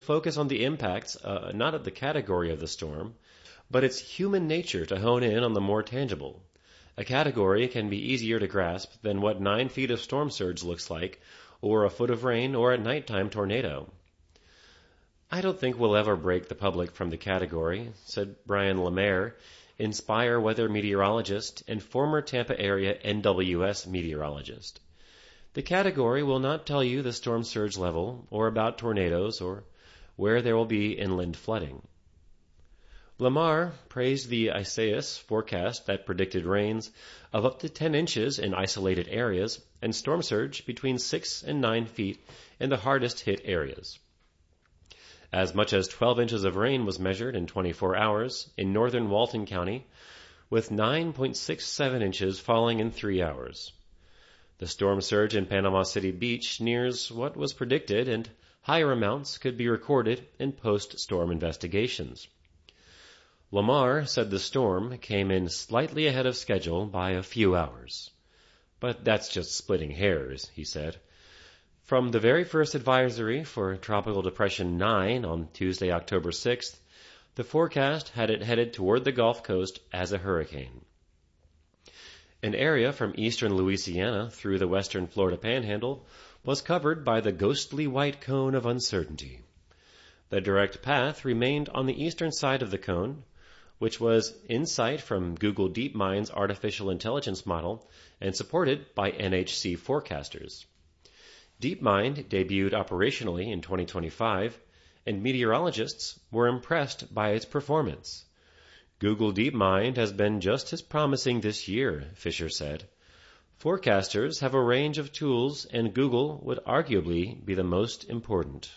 focus on the impacts, not of the category of the storm, but it's human nature to hone in on the more tangible. A category can be easier to grasp than what 9 feet of storm surge looks like, or a foot of rain, or a nighttime tornado. I don't think we'll ever break the public from the category, said Brian Lemaire, Inspire weather meteorologist and former Tampa area NWS meteorologist. The category will not tell you the storm surge level, or about tornadoes, or where there will be inland flooding. Lamar praised the Isaias forecast that predicted rains of up to 10 inches in isolated areas and storm surge between 6 and 9 feet in the hardest hit areas. As much as 12 inches of rain was measured in 24 hours in northern Walton County, with 9.67 inches falling in 3 hours. The storm surge in Panama City Beach nears what was predicted, and higher amounts could be recorded in post-storm investigations. Lamar said the storm came in slightly ahead of schedule by a few hours. But that's just splitting hairs, he said. From the very first advisory for Tropical Depression 9 on Tuesday, October 6th, the forecast had it headed toward the Gulf Coast as a hurricane. An area from eastern Louisiana through the western Florida Panhandle was covered by the ghostly white cone of uncertainty. The direct path remained on the eastern side of the cone, which was in sight from Google DeepMind's artificial intelligence model and supported by NHC forecasters. DeepMind debuted operationally in 2025, and meteorologists were impressed by its performance. Google DeepMind has been just as promising this year, Fisher said. Forecasters have a range of tools, and Google would arguably be the most important.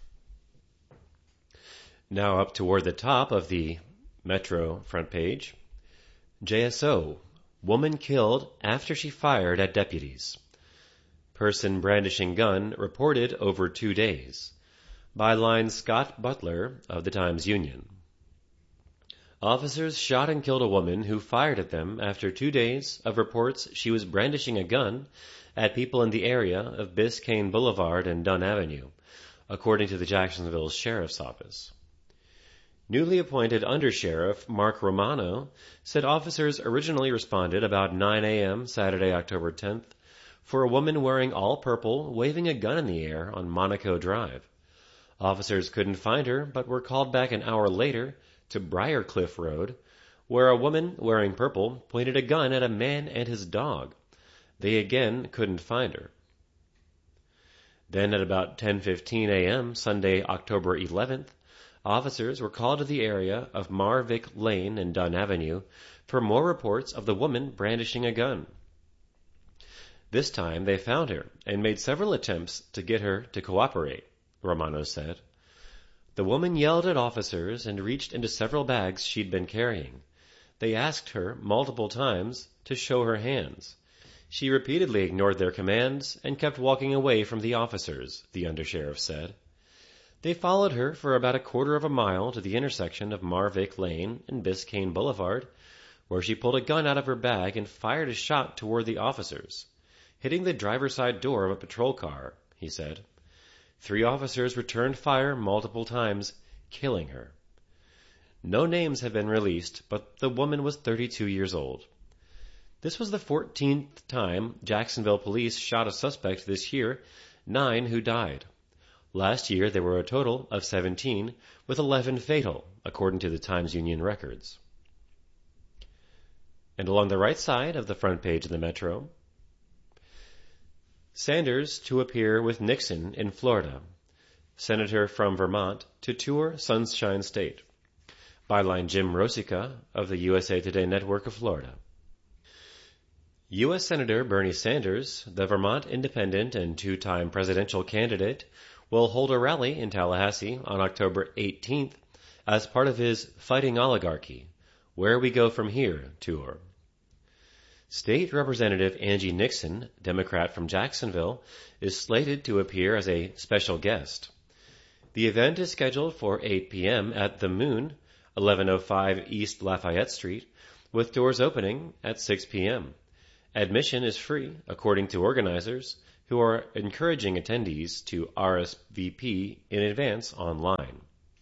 Now up toward the top of the Metro front page. JSO, woman killed after she fired at deputies. Person brandishing gun reported over 2 days. Byline Scott Butler of the Times-Union. Officers shot and killed a woman who fired at them after 2 days of reports she was brandishing a gun at people in the area of Biscayne Boulevard and Dunn Avenue, according to the Jacksonville Sheriff's Office. Newly appointed Undersheriff Mark Romano said officers originally responded about 9 a.m. Saturday, October 10th, for a woman wearing all purple waving a gun in the air on Monaco Drive. Officers couldn't find her, but were called back an hour later to Briarcliff Road, where a woman wearing purple pointed a gun at a man and his dog. They again couldn't find her. Then at about 10:15 a.m. Sunday, October 11th, officers were called to the area of Marvick Lane and Dunn Avenue for more reports of the woman brandishing a gun. This time they found her and made several attempts to get her to cooperate, Romano said. The woman yelled at officers and reached into several bags she'd been carrying. They asked her multiple times to show her hands. She repeatedly ignored their commands and kept walking away from the officers, the undersheriff said. They followed her for about a quarter of a mile to the intersection of Marvick Lane and Biscayne Boulevard, where she pulled a gun out of her bag and fired a shot toward the officers, hitting the driver's side door of a patrol car, he said. 3 officers returned fire multiple times, killing her. No names have been released, but the woman was 32 years old. This was the 14th time Jacksonville police shot a suspect this year, 9 who died. Last year there were a total of 17, with 11 fatal, according to the Times-Union records. And along the right side of the front page of the Metro, Sanders to appear with Nixon in Florida. Senator from Vermont to tour Sunshine State. Byline Jim Rosica of the USA Today Network of Florida. U.S. Senator Bernie Sanders, the Vermont independent and 2-time presidential candidate, will hold a rally in Tallahassee on October 18th as part of his Fighting Oligarchy, Where We Go From Here tour. State Representative Angie Nixon, Democrat from Jacksonville, is slated to appear as a special guest. The event is scheduled for 8 p.m. at The Moon, 1105 East Lafayette Street, with doors opening at 6 p.m. Admission is free, according to organizers, who are encouraging attendees to RSVP in advance online.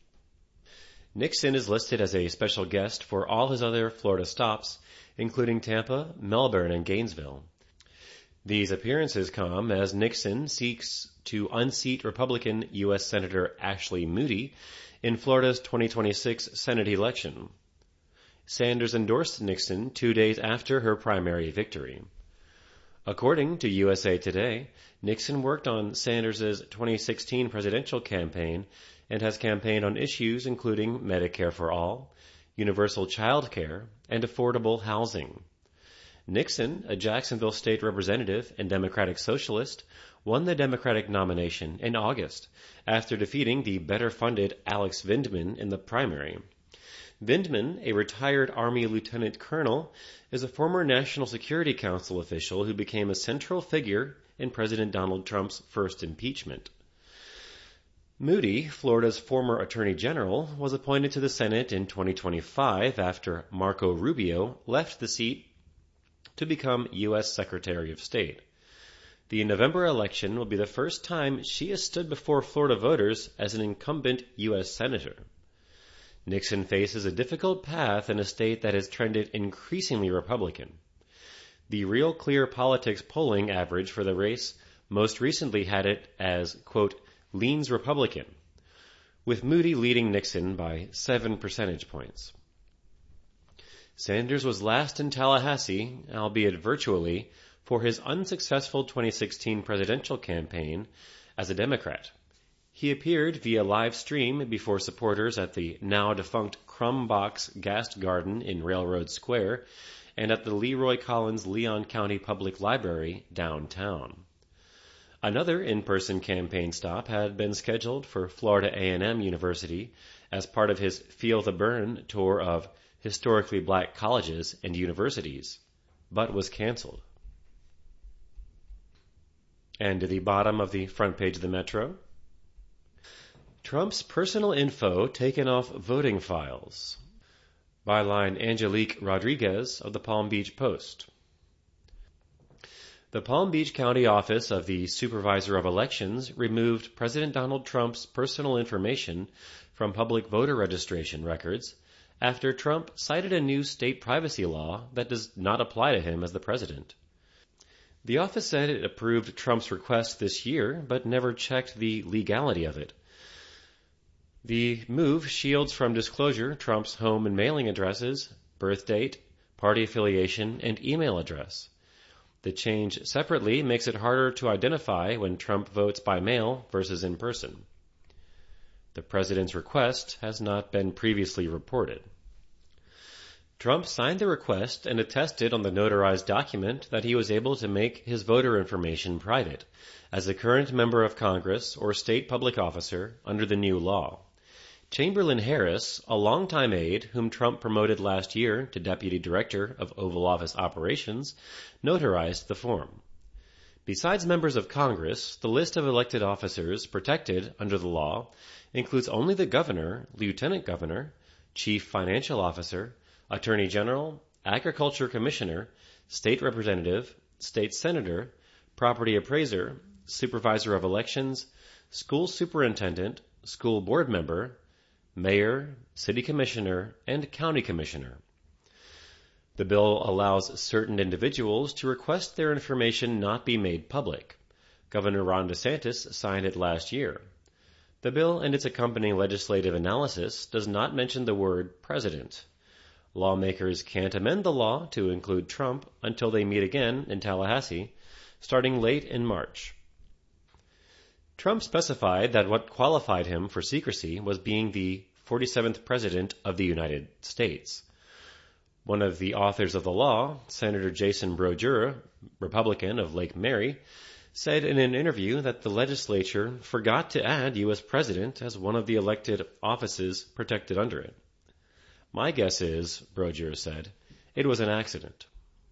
Nixon is listed as a special guest for all his other Florida stops, including Tampa, Melbourne, and Gainesville. These appearances come as Nixon seeks to unseat Republican U.S. Senator Ashley Moody in Florida's 2026 Senate election. Sanders endorsed Nixon 2 days after her primary victory. According to USA Today, Nixon worked on Sanders' 2016 presidential campaign and has campaigned on issues including Medicare for all, universal child care, and affordable housing. Nixon, a Jacksonville state representative and Democratic Socialist, won the Democratic nomination in August after defeating the better-funded Alex Vindman in the primary. Vindman, a retired Army lieutenant colonel, is a former National Security Council official who became a central figure in President Donald Trump's first impeachment. Moody, Florida's former Attorney General, was appointed to the Senate in 2025 after Marco Rubio left the seat to become U.S. Secretary of State. The November election will be the first time she has stood before Florida voters as an incumbent U.S. Senator. Nixon faces a difficult path in a state that has trended increasingly Republican. The Real Clear Politics polling average for the race most recently had it as, quote, leans Republican, with Moody leading Nixon by 7 percentage points. Sanders was last in Tallahassee, albeit virtually, for his unsuccessful 2016 presidential campaign as a Democrat. He appeared via live stream before supporters at the now-defunct Crum Box Gas Garden in Railroad Square and at the Leroy Collins Leon County Public Library downtown. Another in-person campaign stop had been scheduled for Florida A&M University as part of his Feel the Burn tour of historically black colleges and universities, but was canceled. And to the bottom of the front page of the Metro, Trump's personal info taken off voting files. Byline Angelique Rodriguez of the Palm Beach Post. The Palm Beach County Office of the Supervisor of Elections removed President Donald Trump's personal information from public voter registration records after Trump cited a new state privacy law that does not apply to him as the president. The office said it approved Trump's request this year, but never checked the legality of it. The move shields from disclosure Trump's home and mailing addresses, birth date, party affiliation, and email address. The change separately makes it harder to identify when Trump votes by mail versus in person. The president's request has not been previously reported. Trump signed the request and attested on the notarized document that he was able to make his voter information private as a current member of Congress or state public officer under the new law. Chamberlain Harris, a longtime aide whom Trump promoted last year to Deputy Director of Oval Office Operations, notarized the form. Besides members of Congress, the list of elected officers protected under the law includes only the governor, lieutenant governor, chief financial officer, attorney general, agriculture commissioner, state representative, state senator, property appraiser, supervisor of elections, school superintendent, school board member, mayor, city commissioner, and county commissioner. The bill allows certain individuals to request their information not be made public. Governor Ron DeSantis signed it last year. The bill and its accompanying legislative analysis does not mention the word president. Lawmakers can't amend the law to include Trump until they meet again in Tallahassee, starting late in March. Trump specified that what qualified him for secrecy was being the 47th President of the United States. One of the authors of the law, Senator Jason Brodeur, Republican of Lake Mary, said in an interview that the legislature forgot to add U.S. President as one of the elected offices protected under it. My guess is, Brodeur said, it was an accident.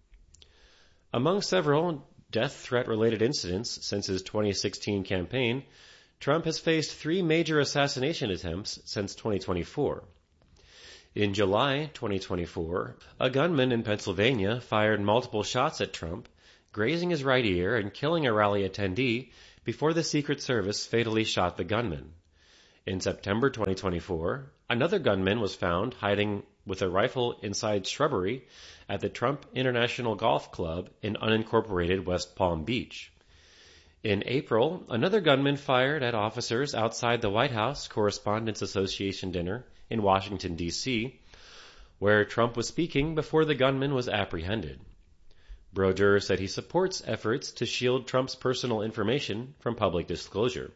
Among several death threat-related incidents since his 2016 campaign, Trump has faced 3 major assassination attempts since 2024. In July 2024, a gunman in Pennsylvania fired multiple shots at Trump, grazing his right ear and killing a rally attendee before the Secret Service fatally shot the gunman. In September 2024, another gunman was found hiding with a rifle inside shrubbery at the Trump International Golf Club in unincorporated West Palm Beach. In April, another gunman fired at officers outside the White House Correspondents Association dinner in Washington, D.C., where Trump was speaking before the gunman was apprehended. Brodeur said he supports efforts to shield Trump's personal information from public disclosure.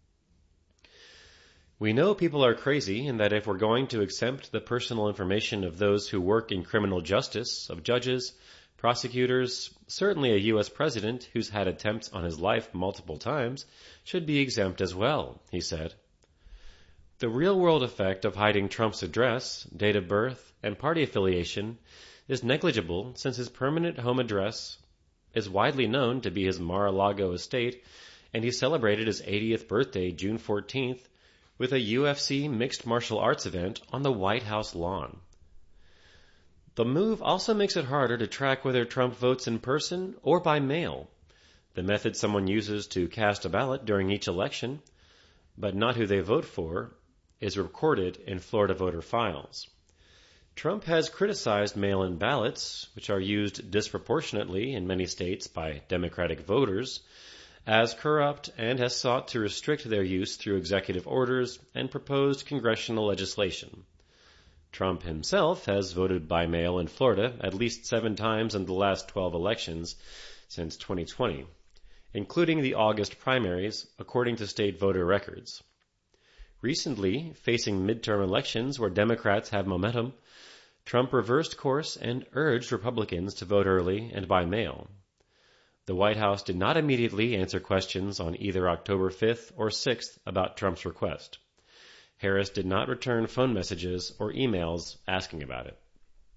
We know people are crazy and that if we're going to exempt the personal information of those who work in criminal justice, of judges, prosecutors, certainly a U.S. president who's had attempts on his life multiple times should be exempt as well, he said. The real-world effect of hiding Trump's address, date of birth, and party affiliation is negligible since his permanent home address is widely known to be his Mar-a-Lago estate, and he celebrated his 80th birthday June 14th with a UFC mixed martial arts event on the White House lawn. The move also makes it harder to track whether Trump votes in person or by mail, the method someone uses to cast a ballot during each election, but not who they vote for, is recorded in Florida voter files. Trump has criticized mail-in ballots, which are used disproportionately in many states by Democratic voters, as corrupt and has sought to restrict their use through executive orders and proposed congressional legislation. Trump himself has voted by mail in Florida at least 7 times in the last 12 elections since 2020, including the August primaries, according to state voter records. Recently, facing midterm elections where Democrats have momentum, Trump reversed course and urged Republicans to vote early and by mail. The White House did not immediately answer questions on either October 5th or 6th about Trump's request. Harris did not return phone messages or emails asking about it.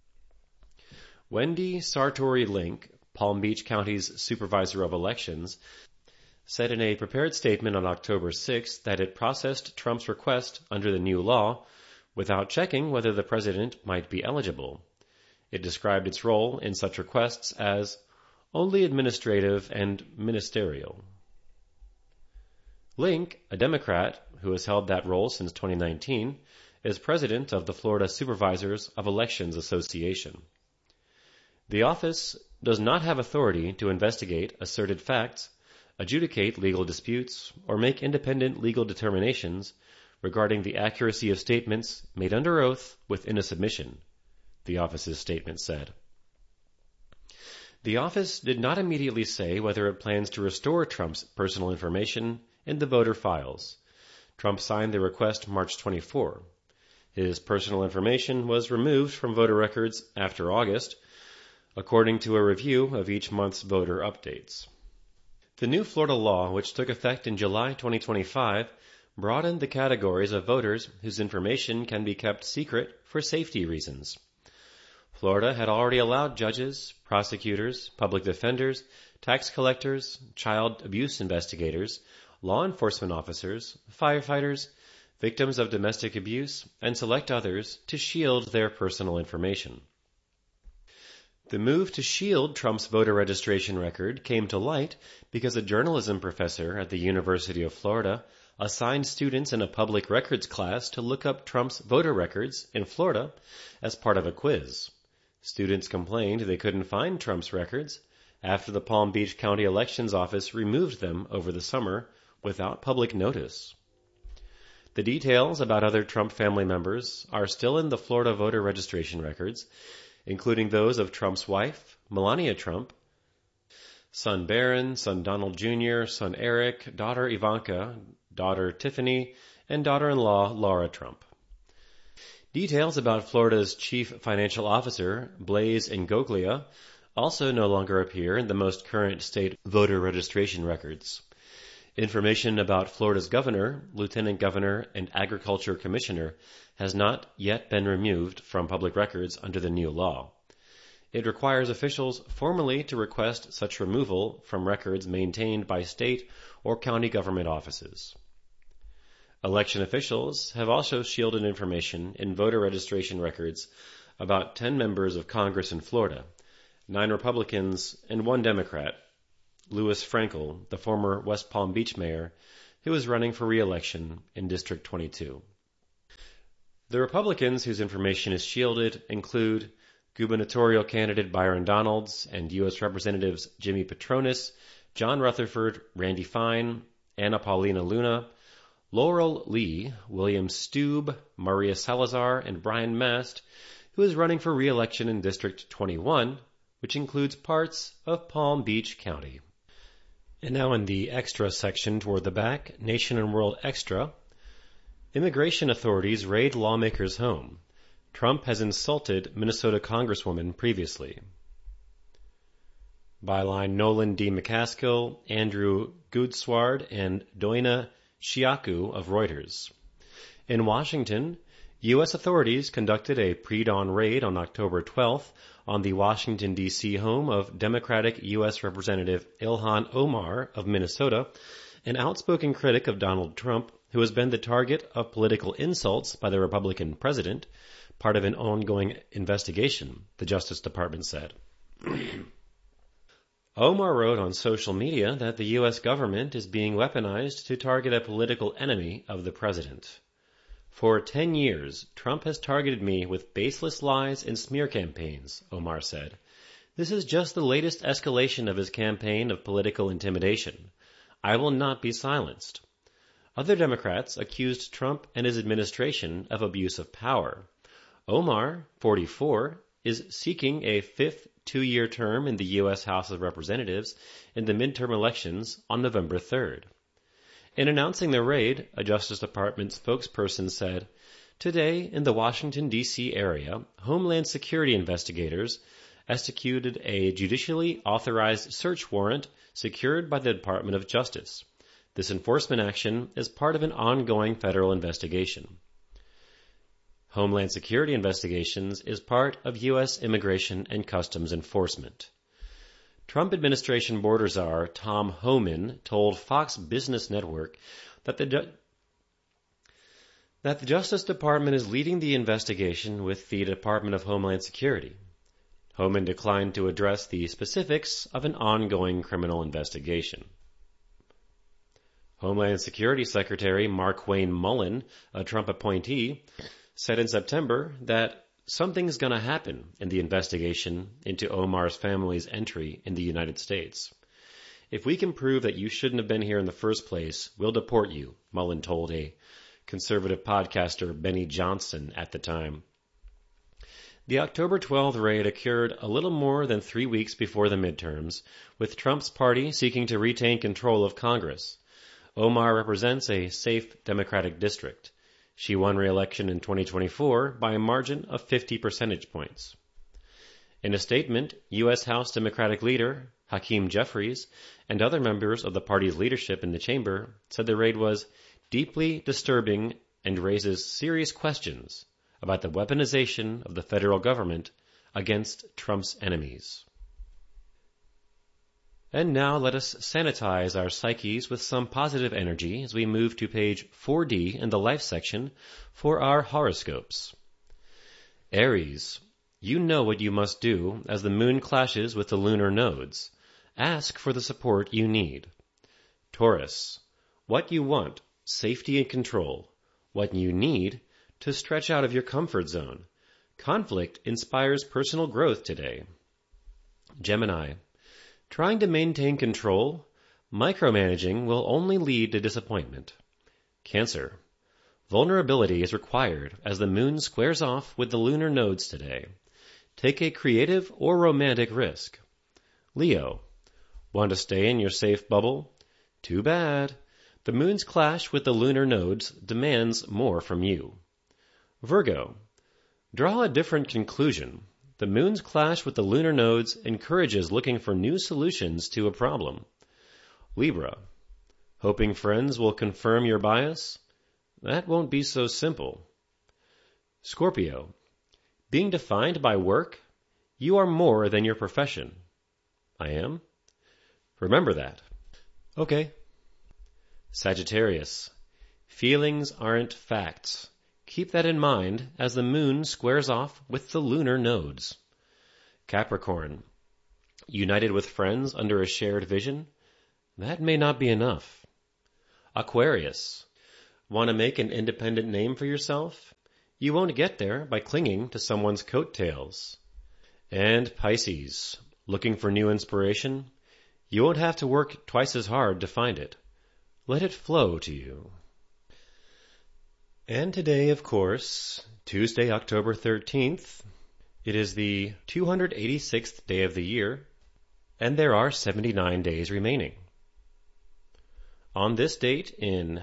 Wendy Sartori-Link, Palm Beach County's supervisor of elections, said in a prepared statement on October 6th that it processed Trump's request under the new law without checking whether the president might be eligible. It described its role in such requests as only administrative and ministerial. Link, a Democrat who has held that role since 2019, is president of the Florida Supervisors of Elections Association. The office does not have authority to investigate asserted facts, adjudicate legal disputes, or make independent legal determinations regarding the accuracy of statements made under oath within a submission, the office's statement said. The office did not immediately say whether it plans to restore Trump's personal information in the voter files. Trump signed the request March 24. His personal information was removed from voter records after August, according to a review of each month's voter updates. The new Florida law, which took effect in July 2025, broadened the categories of voters whose information can be kept secret for safety reasons. Florida had already allowed judges, prosecutors, public defenders, tax collectors, child abuse investigators, law enforcement officers, firefighters, victims of domestic abuse, and select others to shield their personal information. The move to shield Trump's voter registration record came to light because a journalism professor at the University of Florida assigned students in a public records class to look up Trump's voter records in Florida as part of a quiz. Students complained they couldn't find Trump's records after the Palm Beach County Elections Office removed them over the summer without public notice. The details about other Trump family members are still in the Florida voter registration records, including those of Trump's wife, Melania Trump, son Barron, son Donald Jr., son Eric, daughter Ivanka, daughter Tiffany, and daughter-in-law Laura Trump. Details about Florida's chief financial officer, Blaise Ingoglia, also no longer appear in the most current state voter registration records. Information about Florida's governor, lieutenant governor, and agriculture commissioner has not yet been removed from public records under the new law. It requires officials formally to request such removal from records maintained by state or county government offices. Election officials have also shielded information in voter registration records about 10 members of Congress in Florida, 9 Republicans and 1 Democrat, Louis Frankel, the former West Palm Beach mayor, who is running for re-election in District 22. The Republicans whose information is shielded include gubernatorial candidate Byron Donalds and U.S. Representatives Jimmy Patronis, John Rutherford, Randy Fine, Anna Paulina Luna, Laurel Lee, William Stube, Maria Salazar, and Brian Mast, who is running for re-election in District 21, which includes parts of Palm Beach County. And now in the extra section toward the back, Nation and World Extra, immigration authorities raid lawmaker's home. Trump has insulted Minnesota Congresswoman previously. Byline Nolan D. McCaskill, Andrew Goodsward, and Doina Shiaku of Reuters. In Washington, U.S. authorities conducted a pre-dawn raid on October 12th on the Washington, D.C. home of Democratic U.S. Representative Ilhan Omar of Minnesota, an outspoken critic of Donald Trump who has been the target of political insults by the Republican president, part of an ongoing investigation, the Justice Department said. Omar wrote on social media that the U.S. government is being weaponized to target a political enemy of the president. For 10 years, Trump has targeted me with baseless lies and smear campaigns, Omar said. This is just the latest escalation of his campaign of political intimidation. I will not be silenced. Other Democrats accused Trump and his administration of abuse of power. Omar, 44, is seeking a fifth two-year term in the U.S. House of Representatives in the midterm elections on November 3rd. In announcing the raid, a Justice Department spokesperson said, "Today, in the Washington, D.C. area, Homeland Security investigators executed a judicially authorized search warrant secured by the Department of Justice. This enforcement action is part of an ongoing federal investigation." Homeland Security investigations is part of U.S. Immigration and Customs Enforcement. Trump administration border czar Tom Homan told Fox Business Network that the Justice Department is leading the investigation with the Department of Homeland Security. Homan declined to address the specifics of an ongoing criminal investigation. Homeland Security Secretary Markwayne Mullin, a Trump appointee, said in September that something's going to happen in the investigation into Omar's family's entry in the United States. If we can prove that you shouldn't have been here in the first place, we'll deport you, Mullin told a conservative podcaster Benny Johnson at the time. The October 12th raid occurred a little more than 3 weeks before the midterms, with Trump's party seeking to retain control of Congress. Omar represents a safe Democratic district. She won re-election in 2024 by a margin of 50 percentage points. In a statement, U.S. House Democratic leader Hakeem Jeffries and other members of the party's leadership in the chamber said the raid was deeply disturbing and raises serious questions about the weaponization of the federal government against Trump's enemies. And now let us sanitize our psyches with some positive energy as we move to page 4D in the Life section for our horoscopes. Aries, you know what you must do as the moon clashes with the lunar nodes. Ask for the support you need. Taurus, what you want, safety and control. What you need, to stretch out of your comfort zone. Conflict inspires personal growth today. Gemini, trying to maintain control, micromanaging will only lead to disappointment. Cancer, vulnerability is required as the moon squares off with the lunar nodes today. Take a creative or romantic risk. Leo, want to stay in your safe bubble? Too bad. The moon's clash with the lunar nodes demands more from you. Virgo, draw a different conclusion. The moon's clash with the lunar nodes encourages looking for new solutions to a problem. Libra, hoping friends will confirm your bias? That won't be so simple. Scorpio, being defined by work? You are more than your profession. I am? Remember that. Okay. Sagittarius, feelings aren't facts. Keep that in mind as the moon squares off with the lunar nodes. Capricorn, united with friends under a shared vision? That may not be enough. Aquarius. Want to make an independent name for yourself? You won't get there by clinging to someone's coattails. And Pisces. Looking for new inspiration? You won't have to work twice as hard to find it. Let it flow to you. And today, of course, Tuesday, October 13th, it is the 286th day of the year, and there are 79 days remaining. On this date in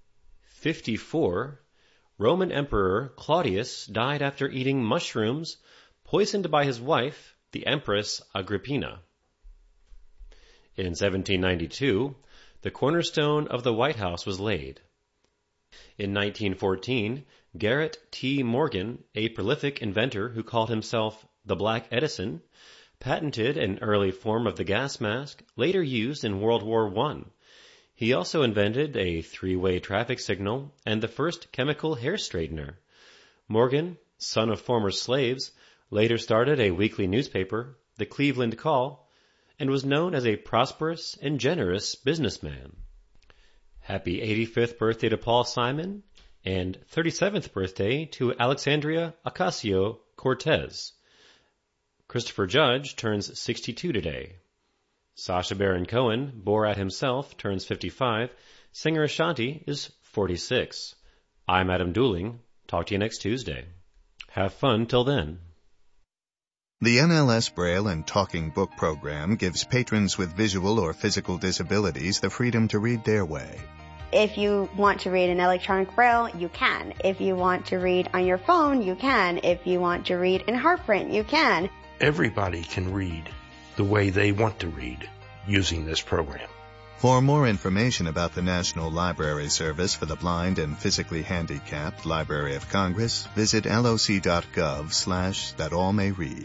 54, Roman Emperor Claudius died after eating mushrooms poisoned by his wife, the Empress Agrippina. In 1792, the cornerstone of the White House was laid. In 1914, Garrett T. Morgan, a prolific inventor who called himself the Black Edison, patented an early form of the gas mask later used in World War I. He also invented a three-way traffic signal and the first chemical hair straightener. Morgan, son of former slaves, later started a weekly newspaper, the Cleveland Call, and was known as a prosperous and generous businessman. Happy 85th birthday to Paul Simon, and 37th birthday to Alexandria Ocasio-Cortez. Christopher Judge turns 62 today. Sacha Baron Cohen, Borat himself, turns 55. Singer Ashanti is 46. I'm Adam Dooling. Talk to you next Tuesday. Have fun till then. The NLS Braille and Talking Book program gives patrons with visual or physical disabilities the freedom to read their way. If you want to read in electronic Braille, you can. If you want to read on your phone, you can. If you want to read in heart print, you can. Everybody can read the way they want to read using this program. For more information about the National Library Service for the Blind and Physically Handicapped, Library of Congress, visit loc.gov/thatallmayread.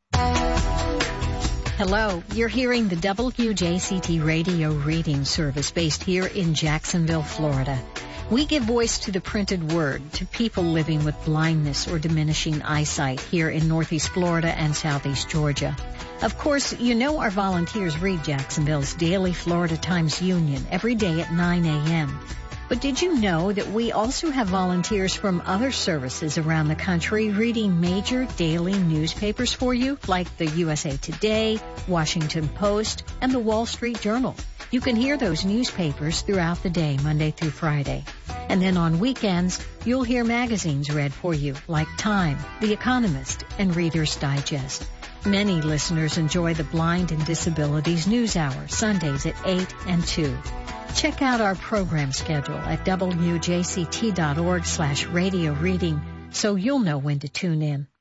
Hello, you're hearing the WJCT radio reading service based here in Jacksonville, Florida. We give voice to the printed word to people living with blindness or diminishing eyesight here in Northeast Florida and Southeast Georgia. Of course, you know our volunteers read Jacksonville's daily Florida Times Union every day at 9 a.m. But did you know that we also have volunteers from other services around the country reading major daily newspapers for you, like the USA Today, Washington Post, and the Wall Street Journal? You can hear those newspapers throughout the day, Monday through Friday. And then on weekends, you'll hear magazines read for you, like Time, The Economist, and Reader's Digest. Many listeners enjoy the Blind and Disabilities News Hour, Sundays at 8 and 2. Check out our program schedule at wjct.org/radio reading so you'll know when to tune in.